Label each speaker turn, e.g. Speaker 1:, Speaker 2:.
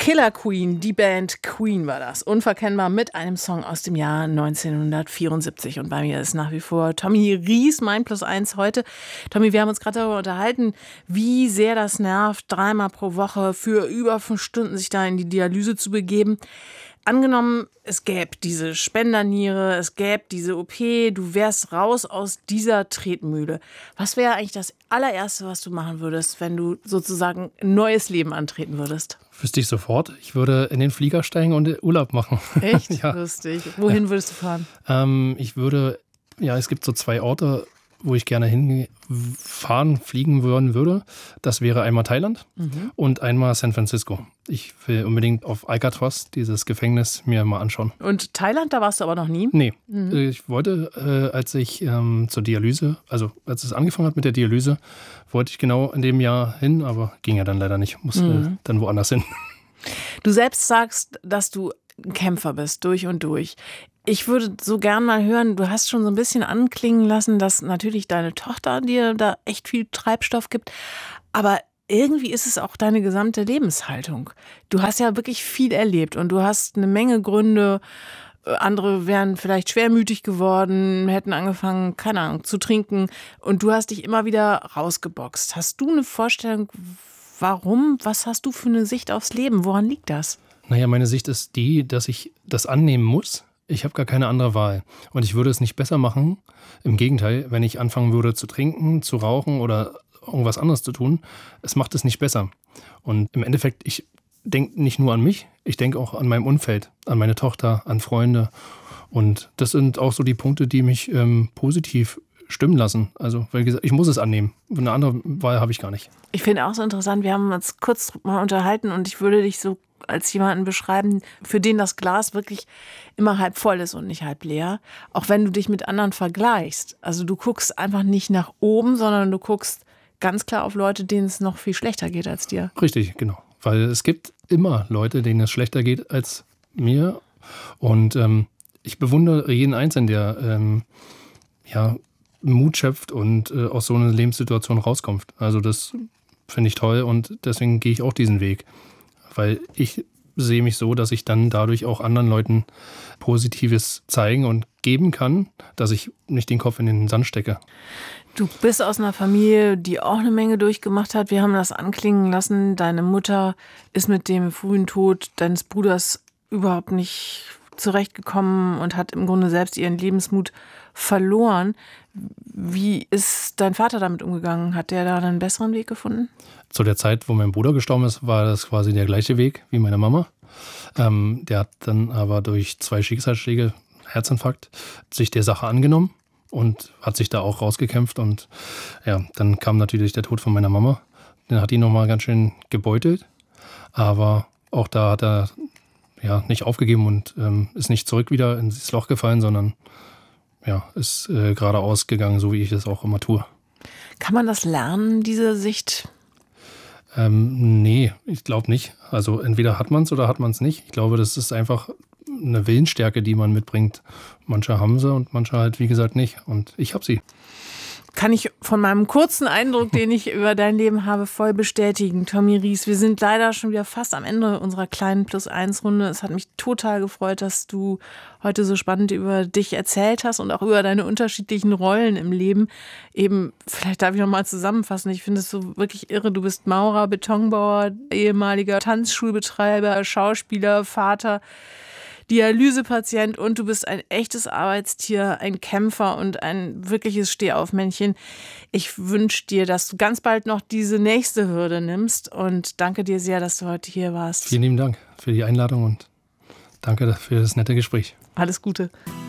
Speaker 1: Killer Queen, die Band Queen war das. Unverkennbar mit einem Song aus dem Jahr 1974. Und bei mir ist nach wie vor Tommy Ries, mein +1 heute. Tommy, wir haben uns gerade darüber unterhalten, wie sehr das nervt, 3-mal pro Woche für über 5 Stunden sich da in die Dialyse zu begeben. Angenommen, es gäbe diese Spenderniere, es gäbe diese OP, du wärst raus aus dieser Tretmühle. Was wäre eigentlich das allererste, was du machen würdest, wenn du sozusagen ein neues Leben antreten würdest?
Speaker 2: Wüsste ich sofort. Ich würde in den Flieger steigen und Urlaub machen.
Speaker 1: Echt?
Speaker 2: Ja.
Speaker 1: Lustig. Wohin würdest du fahren?
Speaker 2: Es gibt so 2 Orte, wo ich gerne fliegen würde. Das wäre einmal Thailand und einmal San Francisco. Ich will unbedingt auf Alcatraz, dieses Gefängnis, mir mal anschauen.
Speaker 1: Und Thailand, da warst du aber noch nie?
Speaker 2: Nee, ich wollte, als ich zur Dialyse, also als es angefangen hat mit der Dialyse, wollte ich genau in dem Jahr hin, aber ging ja dann leider nicht. Musste dann woanders hin.
Speaker 1: Du selbst sagst, dass du ein Kämpfer bist, durch und durch. Ich würde so gern mal hören, du hast schon so ein bisschen anklingen lassen, dass natürlich deine Tochter dir da echt viel Treibstoff gibt, aber irgendwie ist es auch deine gesamte Lebenshaltung. Du hast ja wirklich viel erlebt und du hast eine Menge Gründe. Andere wären vielleicht schwermütig geworden, hätten angefangen, keine Ahnung, zu trinken und du hast dich immer wieder rausgeboxt. Hast du eine Vorstellung, warum? Was hast du für eine Sicht aufs Leben? Woran liegt das?
Speaker 2: Naja, meine Sicht ist die, dass ich das annehmen muss. Ich habe gar keine andere Wahl. Und ich würde es nicht besser machen. Im Gegenteil, wenn ich anfangen würde zu trinken, zu rauchen oder irgendwas anderes zu tun, es macht es nicht besser. Und im Endeffekt, ich denke nicht nur an mich, ich denke auch an meinem Umfeld, an meine Tochter, an Freunde. Und das sind auch so die Punkte, die mich positiv stimmen lassen. Also, weil gesagt, ich muss es annehmen. Eine andere Wahl habe ich gar nicht.
Speaker 1: Ich finde auch so interessant, wir haben uns kurz mal unterhalten und ich würde dich so als jemanden beschreiben, für den das Glas wirklich immer halb voll ist und nicht halb leer. Auch wenn du dich mit anderen vergleichst. Also du guckst einfach nicht nach oben, sondern du guckst ganz klar auf Leute, denen es noch viel schlechter geht als dir.
Speaker 2: Richtig, genau. Weil es gibt immer Leute, denen es schlechter geht als mir. Und ich bewundere jeden Einzelnen, der Mut schöpft und aus so einer Lebenssituation rauskommt. Also das finde ich toll und deswegen gehe ich auch diesen Weg. Weil ich sehe mich so, dass ich dann dadurch auch anderen Leuten Positives zeigen und geben kann, dass ich nicht den Kopf in den Sand stecke.
Speaker 1: Du bist aus einer Familie, die auch eine Menge durchgemacht hat. Wir haben das anklingen lassen. Deine Mutter ist mit dem frühen Tod deines Bruders überhaupt nicht zurechtgekommen und hat im Grunde selbst ihren Lebensmut verloren. Wie ist dein Vater damit umgegangen? Hat der da einen besseren Weg gefunden?
Speaker 2: Zu der Zeit, wo mein Bruder gestorben ist, war das quasi der gleiche Weg wie meine Mama. Der hat dann aber durch 2 Schicksalsschläge, Herzinfarkt, sich der Sache angenommen und hat sich da auch rausgekämpft. Und ja, dann kam natürlich der Tod von meiner Mama. Den hat ihn nochmal ganz schön gebeutelt. Aber auch da hat er nicht aufgegeben und ist nicht zurück wieder ins Loch gefallen, sondern ist geradeaus gegangen, so wie ich es auch immer tue.
Speaker 1: Kann man das lernen, diese Sicht?
Speaker 2: Nee, ich glaube nicht. Also entweder hat man es oder hat man es nicht. Ich glaube, das ist einfach eine Willensstärke, die man mitbringt. Manche haben sie und manche halt, wie gesagt, nicht. Und ich habe sie.
Speaker 1: Kann ich von meinem kurzen Eindruck, den ich über dein Leben habe, voll bestätigen. Tommy Ries, wir sind leider schon wieder fast am Ende unserer kleinen +1-Runde. Es hat mich total gefreut, dass du heute so spannend über dich erzählt hast und auch über deine unterschiedlichen Rollen im Leben. Eben, vielleicht darf ich noch mal zusammenfassen, ich finde es so wirklich irre. Du bist Maurer, Betonbauer, ehemaliger Tanzschulbetreiber, Schauspieler, Vater, Dialysepatient und du bist ein echtes Arbeitstier, ein Kämpfer und ein wirkliches Stehaufmännchen. Ich wünsche dir, dass du ganz bald noch diese nächste Hürde nimmst und danke dir sehr, dass du heute hier warst.
Speaker 2: Vielen lieben Dank für die Einladung und danke für das nette Gespräch.
Speaker 1: Alles Gute.